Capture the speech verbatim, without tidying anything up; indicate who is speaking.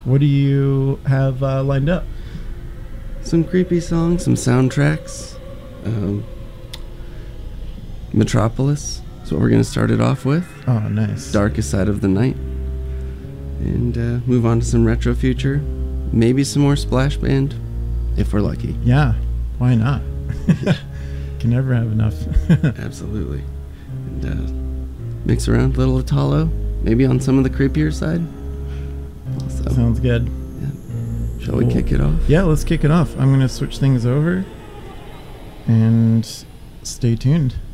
Speaker 1: What do you have uh, lined up?
Speaker 2: Some creepy songs, some soundtracks. Um, Metropolis is what we're going to start it off with.
Speaker 1: Oh, nice.
Speaker 2: Darkest Side of the Night. And uh, move on to some retro future. Maybe some more Splash Band, if we're lucky.
Speaker 1: Yeah, why not? Can never have enough.
Speaker 2: Absolutely. And uh, mix around a little Italo, maybe on some of the creepier side. Also,
Speaker 1: Sounds good.
Speaker 2: Yeah. Shall
Speaker 1: Cool.
Speaker 2: we kick it off?
Speaker 1: Yeah, let's kick it off. I'm going to switch things over and stay tuned.